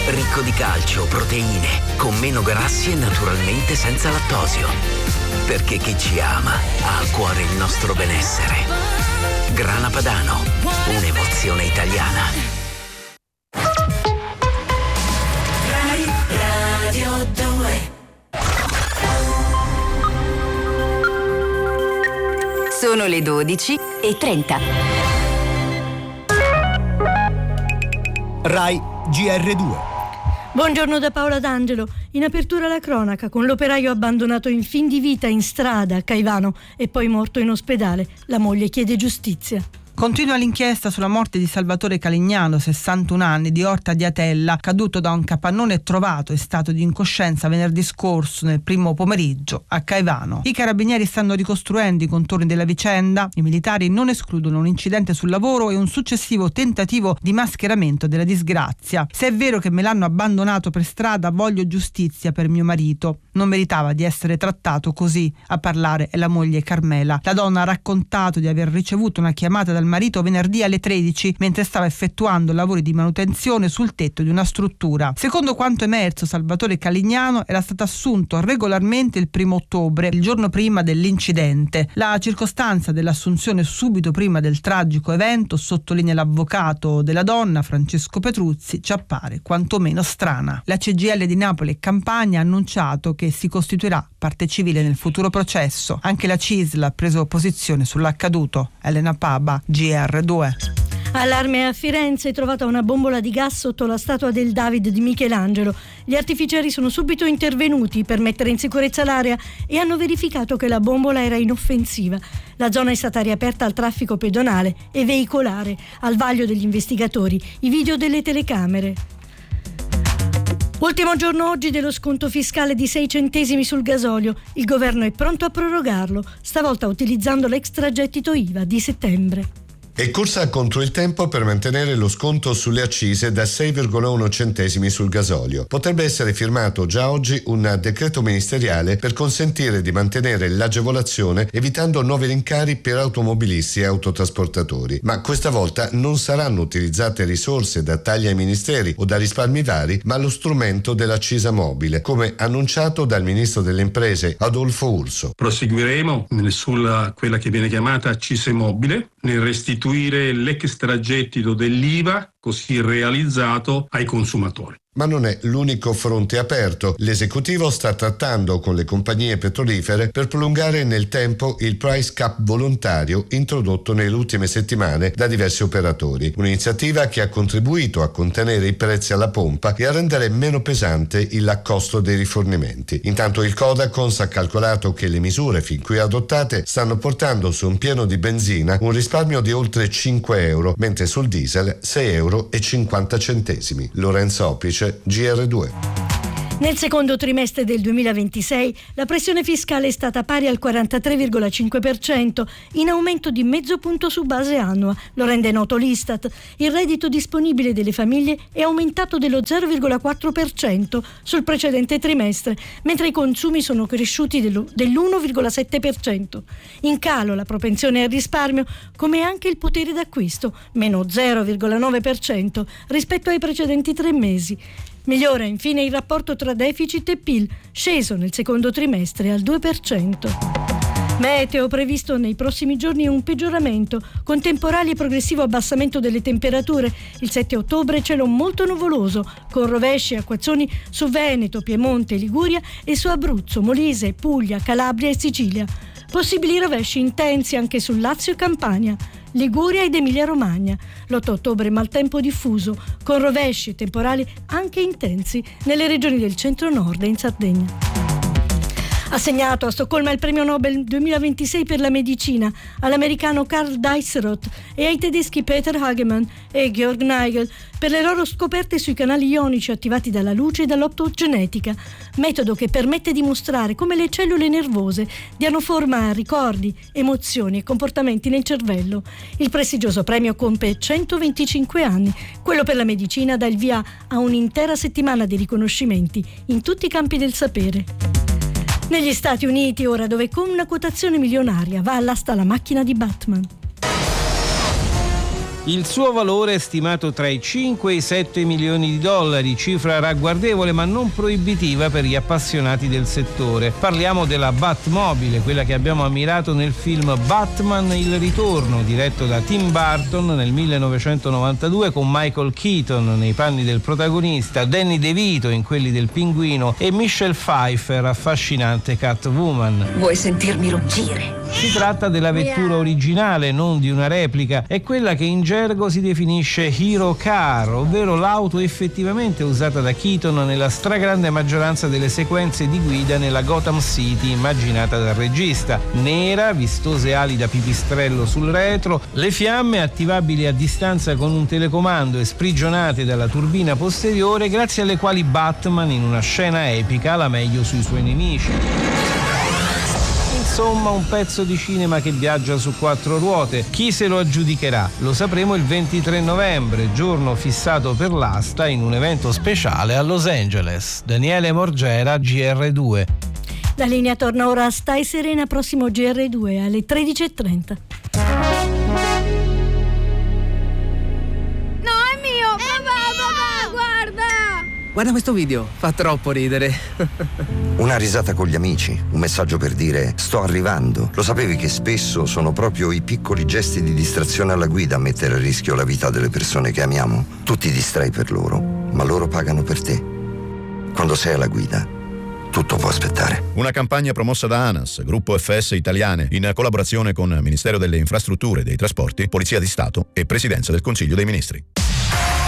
ricco di calcio, proteine, con meno grassi e naturalmente senza lattosio. Perché chi ci ama ha a cuore il nostro benessere. Grana Padano, un'emozione italiana. Rai Radio 2. Sono le 12:30. Rai GR2. Buongiorno da Paola D'Angelo. In apertura la cronaca con l'operaio abbandonato in fin di vita in strada a Caivano e poi morto in ospedale. La moglie chiede giustizia. Continua l'inchiesta sulla morte di Salvatore Calignano, 61 anni, di Orta di Atella, caduto da un capannone e trovato in stato di incoscienza venerdì scorso nel primo pomeriggio a Caivano. I carabinieri stanno ricostruendo i contorni della vicenda. I militari non escludono un incidente sul lavoro e un successivo tentativo di mascheramento della disgrazia. Se è vero che me l'hanno abbandonato per strada, voglio giustizia per mio marito. Non meritava di essere trattato così. A parlare è la moglie Carmela. La donna ha raccontato di aver ricevuto una chiamata dal marito venerdì alle 13 mentre stava effettuando lavori di manutenzione sul tetto di una struttura. Secondo quanto emerso, Salvatore Calignano era stato assunto regolarmente il 1° ottobre, il giorno prima dell'incidente. La circostanza dell'assunzione subito prima del tragico evento, sottolinea l'avvocato della donna Francesco Petruzzi, ci appare quantomeno strana. La CGIL di Napoli e Campania ha annunciato che si costituirà parte civile nel futuro processo. Anche la CISL ha preso posizione sull'accaduto. Elena Paba, GR2. Allarme a Firenze, è trovata una bombola di gas sotto la statua del David di Michelangelo. Gli artificieri sono subito intervenuti per mettere in sicurezza l'area e hanno verificato che la bombola era inoffensiva. La zona è stata riaperta al traffico pedonale e veicolare. Al vaglio degli investigatori i video delle telecamere. Ultimo giorno oggi dello sconto fiscale di 6 centesimi sul gasolio. Il governo è pronto a prorogarlo, stavolta utilizzando l'extragettito IVA di settembre. È corsa contro il tempo per mantenere lo sconto sulle accise da 6,1 centesimi sul gasolio. Potrebbe essere firmato già oggi un decreto ministeriale per consentire di mantenere l'agevolazione evitando nuovi rincari per automobilisti e autotrasportatori. Ma questa volta non saranno utilizzate risorse da tagli ai ministeri o da risparmi vari, ma lo strumento dell'accisa mobile, come annunciato dal ministro delle imprese Adolfo Urso. Proseguiremo sulla quella che viene chiamata accise mobile, nel restituire l'extragettito dell'IVA così realizzato ai consumatori. Ma non è l'unico fronte aperto. L'esecutivo sta trattando con le compagnie petrolifere per prolungare nel tempo il price cap volontario introdotto nelle ultime settimane da diversi operatori. Un'iniziativa che ha contribuito a contenere i prezzi alla pompa e a rendere meno pesante il costo dei rifornimenti. Intanto il Codacons ha calcolato che le misure fin qui adottate stanno portando su un pieno di benzina un risparmio di oltre 5 euro, mentre sul diesel 6,50 euro. Lorenzo Opice, GR2. Nel secondo trimestre del 2026 la pressione fiscale è stata pari al 43,5%, in aumento di mezzo punto su base annua, lo rende noto l'Istat. Il reddito disponibile delle famiglie è aumentato dello 0,4% sul precedente trimestre, mentre i consumi sono cresciuti dell'1,7%. In calo la propensione al risparmio, come anche il potere d'acquisto, meno 0,9% rispetto ai precedenti 3 mesi. Migliora infine il rapporto tra deficit e PIL, sceso nel secondo trimestre al 2%. Meteo, previsto nei prossimi giorni un peggioramento, con temporali e progressivo abbassamento delle temperature. Il 7 ottobre cielo molto nuvoloso, con rovesci e acquazzoni su Veneto, Piemonte, Liguria e su Abruzzo, Molise, Puglia, Calabria e Sicilia. Possibili rovesci intensi anche sul Lazio e Campania, Liguria ed Emilia-Romagna. L'8 ottobre maltempo diffuso, con rovesci e temporali anche intensi nelle regioni del centro-nord e in Sardegna. Assegnato a Stoccolma il premio Nobel 2026 per la medicina all'americano Karl Deisseroth e ai tedeschi Peter Hagemann e Georg Nagel per le loro scoperte sui canali ionici attivati dalla luce e dall'optogenetica, metodo che permette di mostrare come le cellule nervose diano forma a ricordi, emozioni e comportamenti nel cervello. Il prestigioso premio compie 125 anni. Quello per la medicina dà il via a un'intera settimana di riconoscimenti in tutti i campi del sapere. Negli Stati Uniti, ora, dove con una quotazione milionaria va all'asta la macchina di Batman. Il suo valore è stimato tra i 5 e i 7 milioni di dollari, cifra ragguardevole ma non proibitiva per gli appassionati del settore. Parliamo della Batmobile, quella che abbiamo ammirato nel film Batman il ritorno, diretto da Tim Burton nel 1992 con Michael Keaton nei panni del protagonista, Danny DeVito in quelli del Pinguino e Michelle Pfeiffer, affascinante Catwoman. Vuoi sentirmi ruggire? Si tratta della vettura originale, non di una replica, è quella che in gergo si definisce Hero Car, ovvero l'auto effettivamente usata da Keaton nella stragrande maggioranza delle sequenze di guida nella Gotham City immaginata dal regista. Nera, vistose ali da pipistrello sul retro, le fiamme attivabili a distanza con un telecomando e sprigionate dalla turbina posteriore, grazie alle quali Batman in una scena epica ha la meglio sui suoi nemici. Insomma, un pezzo di cinema che viaggia su 4 ruote. Chi se lo aggiudicherà? Lo sapremo il 23 novembre, giorno fissato per l'asta in un evento speciale a Los Angeles. Daniele Morgera, GR2. La linea torna ora a Stai Serena, prossimo GR2 alle 13:30. Guarda questo video, fa troppo ridere. Una risata con gli amici, un messaggio per dire sto arrivando. Lo sapevi che spesso sono proprio i piccoli gesti di distrazione alla guida a mettere a rischio la vita delle persone che amiamo? Tu ti distrai per loro, ma loro pagano per te. Quando sei alla guida, tutto può aspettare. Una campagna promossa da ANAS, Gruppo FS Italiane, in collaborazione con Ministero delle Infrastrutture e dei Trasporti, Polizia di Stato e Presidenza del Consiglio dei Ministri.